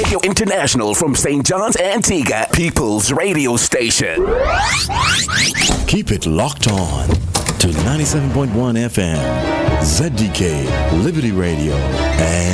Radio International from St. John's, Antigua, People's Radio Station. Keep it locked on to 97.1 FM, ZDK, Liberty Radio, and